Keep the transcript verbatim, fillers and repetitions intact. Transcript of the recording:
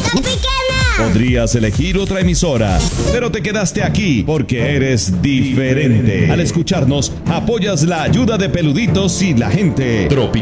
Podrías elegir otra emisora, pero te quedaste aquí porque eres diferente. Al escucharnos, apoyas la ayuda de Peluditos y la gente. Tropi